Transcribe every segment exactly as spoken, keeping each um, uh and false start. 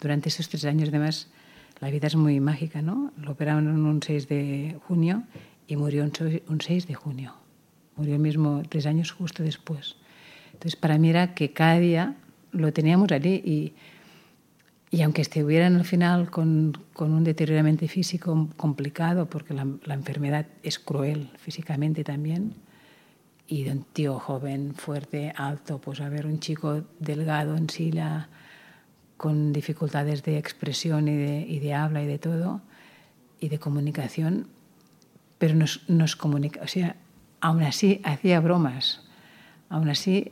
durante esos tres años, además, la vida es muy mágica, ¿no? Lo operaron un seis de junio y murió un seis de junio. Murió mismo tres años justo después. Entonces, para mí era que cada día lo teníamos allí y, y aunque estuvieran al final con, con un deterioramiento físico complicado, porque la, la enfermedad es cruel físicamente también, y de un tío joven, fuerte, alto, pues a ver un chico delgado en silla, con dificultades de expresión y de, y de habla y de todo, y de comunicación, pero nos, nos comunica, o sea, aún así hacía bromas, aún así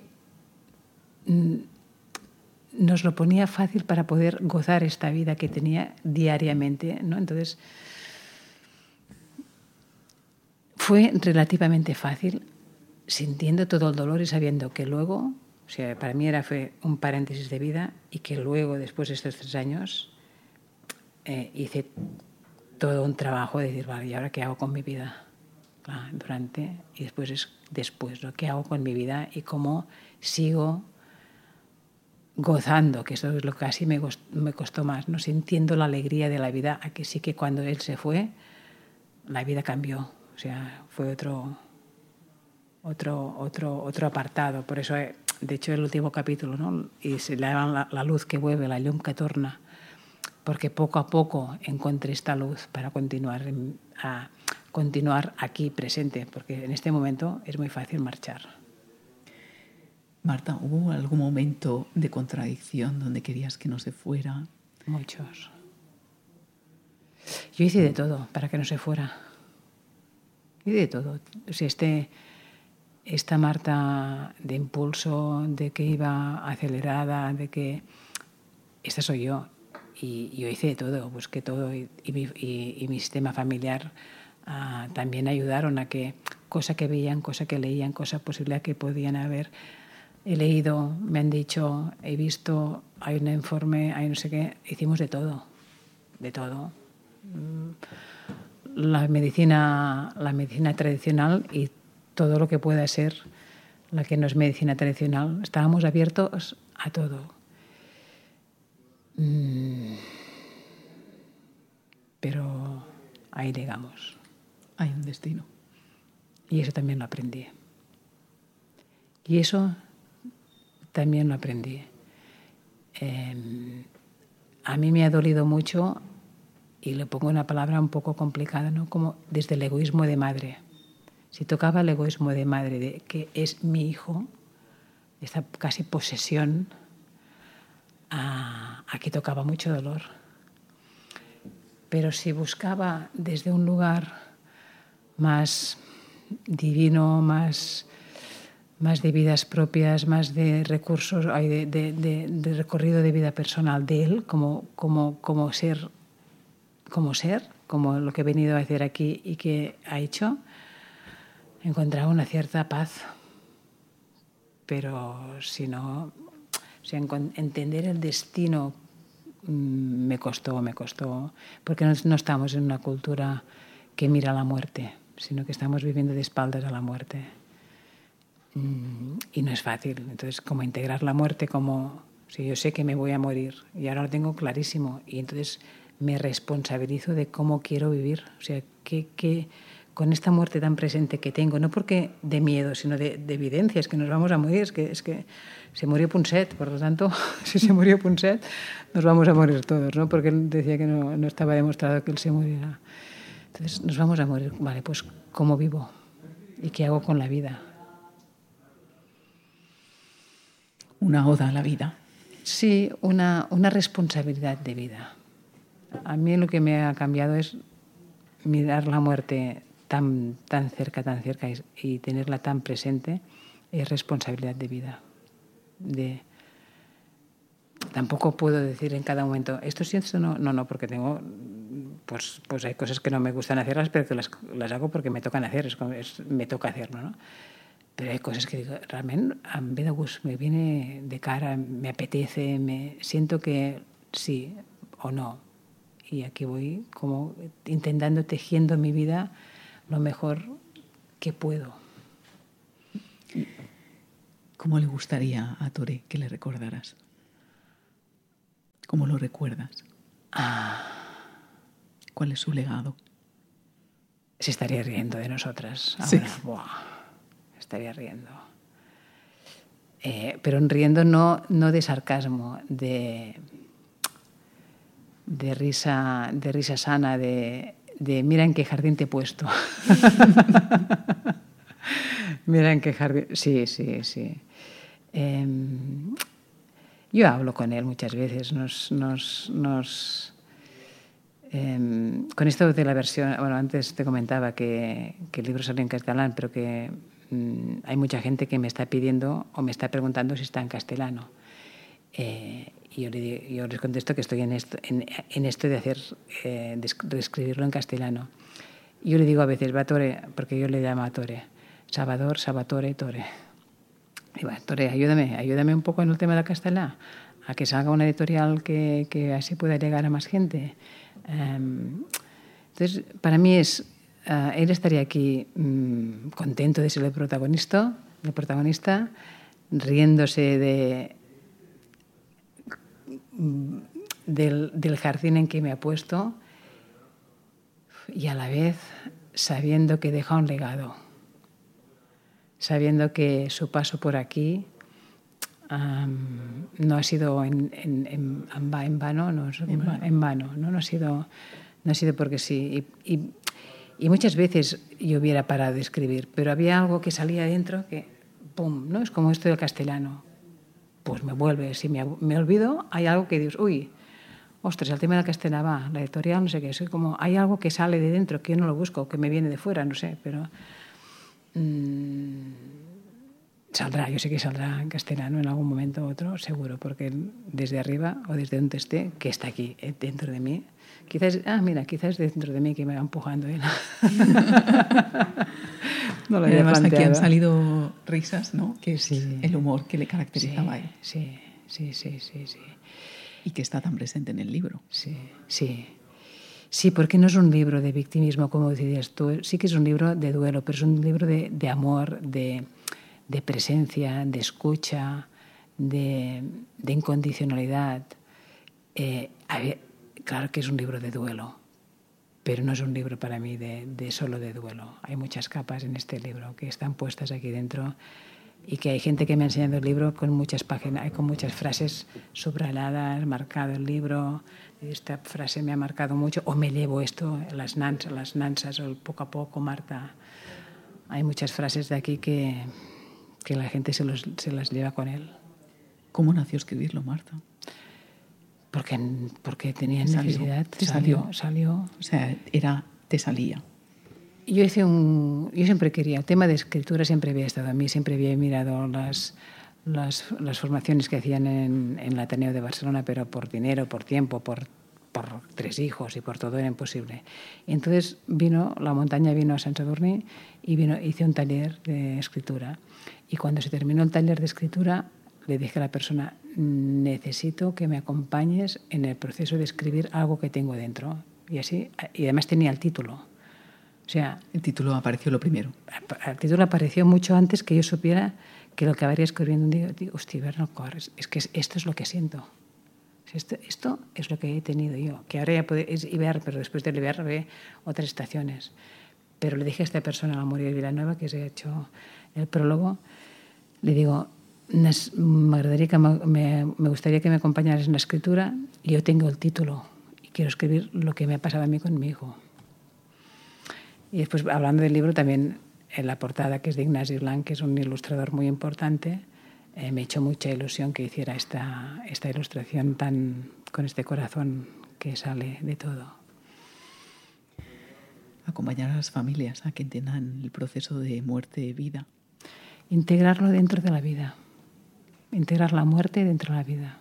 nos lo ponía fácil para poder gozar esta vida que tenía diariamente, ¿no? Entonces, fue relativamente fácil, sintiendo todo el dolor y sabiendo que luego, o sea, para mí era fue un paréntesis de vida y que luego, después de estos tres años, eh, hice todo un trabajo de decir, vale, ¿y ahora qué hago con mi vida? Claro, durante y después es después, ¿no? ¿Qué hago con mi vida y cómo sigo gozando? Que eso es lo que casi me costó, me costó más, ¿no? Sintiendo la alegría de la vida, a que sí que cuando él se fue, la vida cambió, o sea, fue otro, otro, otro, otro apartado. Por eso, de hecho, el último capítulo, ¿no? Y se le llaman la, la luz que vuelve, la llum que torna, porque poco a poco encontré esta luz para continuar a continuar aquí presente, porque en este momento es muy fácil marchar. Marta, ¿hubo algún momento de contradicción donde querías que no se fuera? Muchos. Yo hice de todo para que no se fuera. Hice de todo. O sea, este, esta Marta de impulso, de que iba acelerada, de que esta soy yo. Y yo hice de todo, busqué todo. Y, y, mi, y, y mi sistema familiar uh, también ayudaron a que cosa que veían, cosa que leían, cosa posible que podían haber. He leído, me han dicho, he visto, hay un informe, hay no sé qué. Hicimos de todo, de todo. La medicina, la medicina tradicional y todo lo que pueda ser la que no es medicina tradicional. Estábamos abiertos a todo. Mm. Pero ahí llegamos. Hay un destino. Y eso también lo aprendí. Y eso también lo aprendí. Eh, a mí me ha dolido mucho, y le pongo una palabra un poco complicada, ¿no? Como desde el egoísmo de madre. Si tocaba el egoísmo de madre, de que es mi hijo, esta casi posesión, ah, aquí tocaba mucho dolor. Pero si buscaba desde un lugar más divino, más, más de vidas propias, más de recursos, de, de, de, de recorrido de vida personal de él, como, como, como ser, como ser, como lo que he venido a hacer aquí y que ha hecho, encontraba una cierta paz. Pero si no, o sea, entender el destino me costó, me costó, porque no, no estamos en una cultura que mira a la muerte, sino que estamos viviendo de espaldas a la muerte. Y no es fácil. Entonces, como integrar la muerte como, si yo sé que me voy a morir y ahora lo tengo clarísimo, y entonces me responsabilizo de cómo quiero vivir. O sea, que, que con esta muerte tan presente que tengo, no porque de miedo, sino de, de evidencia, es que nos vamos a morir, es que, es que se murió Punset, por lo tanto, si se murió Punset, nos vamos a morir todos, ¿no? Porque él decía que no, no estaba demostrado que él se muriera. Entonces, nos vamos a morir. Vale, pues, ¿cómo vivo? ¿Y qué hago con la vida? Una oda a la vida. Sí, una, una responsabilidad de vida. A mí lo que me ha cambiado es mirar la muerte tan, tan cerca, tan cerca y, y tenerla tan presente, es responsabilidad de vida. De, tampoco puedo decir en cada momento, esto sí, esto no, no, no, porque tengo, pues, pues hay cosas que no me gustan hacerlas, pero que las, las hago porque me tocan hacer, es, es, me toca hacerlo, ¿no? Pero hay cosas que digo, realmente em ve de gust, me viene de cara, me apetece, me siento que sí o no. Y aquí voy como intentando, tejiendo mi vida lo mejor que puedo. ¿Cómo le gustaría a Tore que le recordaras? ¿Cómo lo recuerdas? Ah, ¿Cuál es su legado? se estaría riendo de nosotras ahora. Sí. Buah, estaría riendo. Eh, pero riendo no, no de sarcasmo, de, de, risa, de risa sana, de, de mira en qué jardín te he puesto. Mira en qué jardín... Sí, sí, sí. Eh, yo hablo con él muchas veces. Nos... nos, nos eh, con esto de la versión... Bueno, antes te comentaba que, que el libro salió en catalán, pero que mmm, hay mucha gente que me está pidiendo o me está preguntando si está en castellano. Eh, y yo, le, yo les contesto que estoy en esto, en, en esto de hacer, eh, de escribirlo en castellano. Y yo le digo a veces, va Tore, porque yo le llamo a Tore, Salvador, Salvatore, Tore. Digo, Tore, ayúdame, ayúdame un poco en el tema del castellano, a que salga una editorial que, que así pueda llegar a más gente. Um, entonces, para mí es, uh, él estaría aquí um, contento de ser el protagonista, el protagonista, riéndose de, del, del jardín en que me ha puesto y a la vez sabiendo que deja un legado, sabiendo que su paso por aquí um, no ha sido en, en, en, en vano, no, en vano, en vano ¿no? No, ha sido, no ha sido porque sí. Y, y, y muchas veces yo hubiera parado de escribir, pero había algo que salía adentro que, ¡pum!, ¿no? Es como esto del castellano. Pues me vuelve, si me, me olvido, hay algo que dices, uy, ostras, el tema del castellano va, la editorial, no sé qué, es como, hay algo que sale de dentro, que yo no lo busco, que me viene de fuera, no sé, pero mmm, saldrá, yo sé que saldrá en castellano en algún momento u otro, seguro, porque desde arriba o desde donde esté, que está aquí, dentro de mí, quizás, ah, mira, quizás dentro de mí que me va empujando él. No lo y además planteado. Aquí han salido risas, ¿no? Que es sí. el humor que le caracterizaba sí, a él. Sí, sí, sí, sí, sí. Y que está tan presente en el libro. Sí, sí. Sí, porque no es un libro de victimismo, como decías tú. Sí que es un libro de duelo, pero es un libro de, de amor, de, de presencia, de escucha, de, de incondicionalidad. Eh, ver, claro que es un libro de duelo, pero no es un libro para mí de, de solo de duelo. Hay muchas capas en este libro que están puestas aquí dentro y que hay gente que me ha enseñado el libro con muchas páginas, con muchas frases subrayadas, marcado el libro, esta frase me ha marcado mucho, o me llevo esto, las nansas, las nansas, o el poco a poco, Marta. Hay muchas frases de aquí que, que la gente se, los, se las lleva con él. ¿Cómo nació escribirlo, Marta? Porque, porque tenía ¿Te necesidad. ¿Te salió? Salió, salió. O sea, era, te salía. Yo hice un, yo siempre quería, el tema de escritura siempre había estado a mí, siempre había mirado las, las, las formaciones que hacían en, en el Ateneo de Barcelona, pero por dinero, por tiempo, por, por tres hijos y por todo era imposible. Y entonces vino, la montaña vino a Sant Sadurní y vino, hice un taller de escritura. Y cuando se terminó el taller de escritura, le dije a la persona, necesito que me acompañes en el proceso de escribir algo que tengo dentro. Y así, y además tenía el título. O sea, el título apareció lo primero. El título apareció mucho antes que yo supiera que lo acabaría escribiendo un día. Digo, hostia, Bernal Corres, es que esto es lo que siento. Esto, esto es lo que he tenido yo. Que ahora ya puede, es Iber, pero después del Iber ve otras estaciones. Pero le dije a esta persona, la Muriel Villanueva, que se ha hecho el prólogo, le digo, me, que me, me gustaría que me acompañaras en la escritura y yo tengo el título y quiero escribir lo que me ha pasado a mí con mi hijo. Y después, hablando del libro, también en la portada, que es de Ignasi Blanc, que es un ilustrador muy importante, eh, me echó mucha ilusión que hiciera esta, esta ilustración tan con este corazón que sale de todo. Acompañar a las familias a que entiendan el proceso de muerte-vida. Integrarlo dentro de la vida. Integrar la muerte dentro de la vida.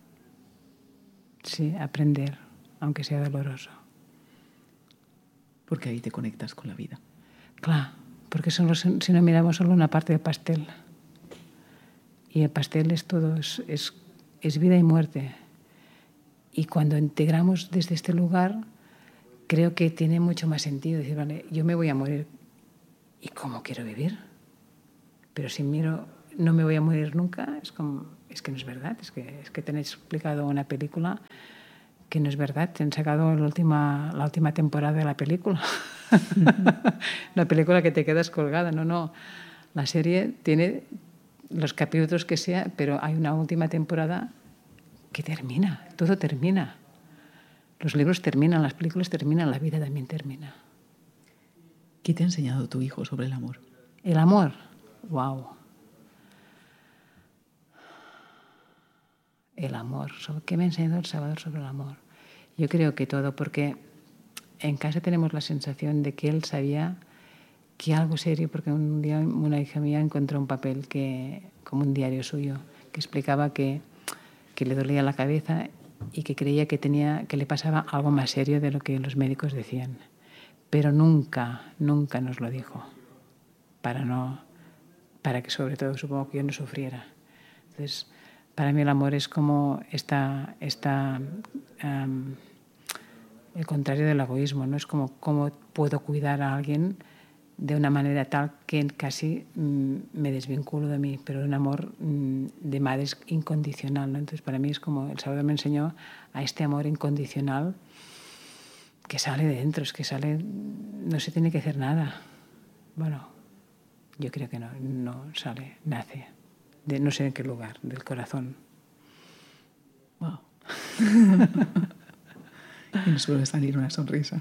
Sí, aprender, aunque sea doloroso. Porque ahí te conectas con la vida. Claro, porque solo, si no miramos solo una parte del pastel. Y el pastel es todo, es, es, es vida y muerte. Y cuando integramos desde este lugar, creo que tiene mucho más sentido decir, vale, yo me voy a morir. ¿Y cómo quiero vivir? Pero si miro, no me voy a morir nunca, es como, es que no es verdad, es que, es que tenéis explicado una película que no es verdad, te han sacado la última, la última temporada de la película. Una película que te quedas colgada, no, no. La serie tiene los capítulos que sea, pero hay una última temporada que termina, todo termina. Los libros terminan, las películas terminan, la vida también termina. ¿Qué te ha enseñado tu hijo sobre el amor? El amor, wow. El amor. ¿Qué me ha enseñado El Salvador sobre el amor? Yo creo que todo, porque en casa tenemos la sensación de que él sabía que algo serio, porque un día una hija mía encontró un papel que, como un diario suyo, que explicaba que, que le dolía la cabeza y que creía que, tenía, que le pasaba algo más serio de lo que los médicos decían. Pero nunca, nunca nos lo dijo, para, no, para que sobre todo supongo que yo no sufriera. Entonces, para mí el amor es como esta, esta, um, el contrario del egoísmo, ¿no? Es como cómo puedo cuidar a alguien de una manera tal que casi mm, me desvinculo de mí, pero un amor mm, de madre es incondicional, ¿no? Entonces para mí es como, el Salvador me enseñó a este amor incondicional que sale de dentro, es que sale, no se tiene que hacer nada. Bueno, yo creo que no, no sale, nace. De no sé en qué lugar, del corazón. Wow. Y nos suele salir una sonrisa.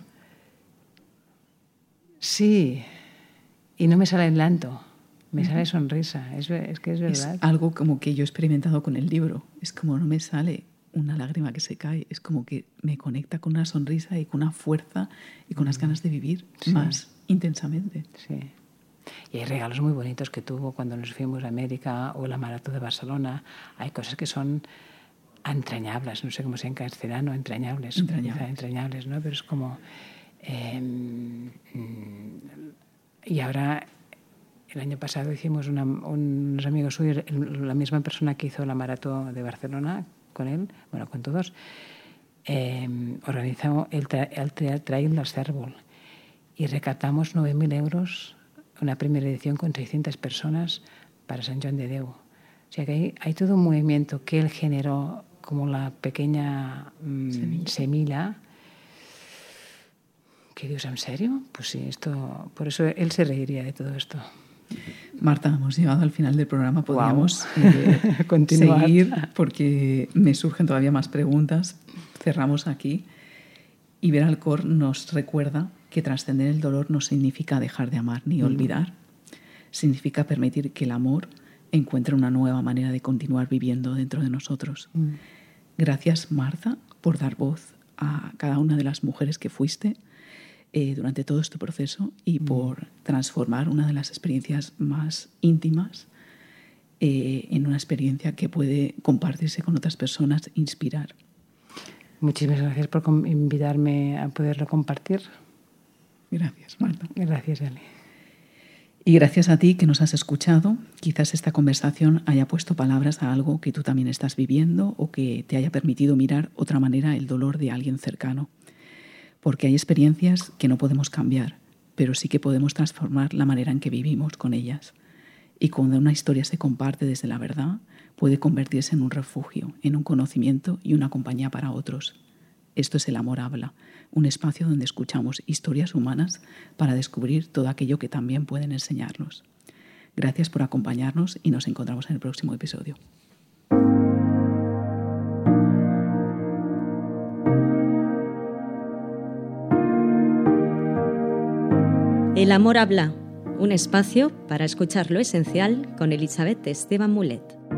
Sí, y no me sale en llanto, me sale sonrisa, es, es que es verdad. Es algo como que yo he experimentado con el libro, es como no me sale una lágrima que se cae, es como que me conecta con una sonrisa y con una fuerza y con unas ganas de vivir sí. más intensamente. Sí. Y hay regalos muy bonitos que tuvo cuando nos fuimos a América o la Maratón de Barcelona. Hay cosas que son entrañables, no sé cómo sea en castellano, entrañables. Entrañables. Entrañables, ¿no? Pero es como... Eh, y ahora, el año pasado hicimos una, unos amigos suyos, la misma persona que hizo la Maratón de Barcelona con él, bueno, con todos, eh, organizó el, tra el tra Trail del Cérvol y recaptamos nueve mil euros, una primera edición con seiscientas personas para Sant Joan de Déu. O sea que hay, hay todo un movimiento que él generó como la pequeña mmm, semilla. semilla. ¿Qué Dios, en serio? Pues sí, esto, por eso él se reiría de todo esto. Marta, hemos llegado al final del programa. Podríamos wow. eh, continuar seguir porque me surgen todavía más preguntas. Cerramos aquí. Y Vera Alcor nos recuerda que trascender el dolor no significa dejar de amar ni mm. olvidar. Significa permitir que el amor encuentre una nueva manera de continuar viviendo dentro de nosotros. Mm. Gracias, Marta, por dar voz a cada una de las mujeres que fuiste eh, durante todo este proceso y mm. por transformar una de las experiencias más íntimas eh, en una experiencia que puede compartirse con otras personas, inspirar. Muchísimas gracias por invitarme a poderlo compartir. Gracias, Marta. Gracias, Eli. Y gracias a ti que nos has escuchado. Quizás esta conversación haya puesto palabras a algo que tú también estás viviendo o que te haya permitido mirar otra manera el dolor de alguien cercano. Porque hay experiencias que no podemos cambiar, pero sí que podemos transformar la manera en que vivimos con ellas. Y cuando una historia se comparte desde la verdad, puede convertirse en un refugio, en un conocimiento y una compañía para otros. Esto es El Amor Habla, un espacio donde escuchamos historias humanas para descubrir todo aquello que también pueden enseñarnos. Gracias por acompañarnos y nos encontramos en el próximo episodio. El Amor Habla, un espacio para escuchar lo esencial con Elizabeth Esteban Mulet.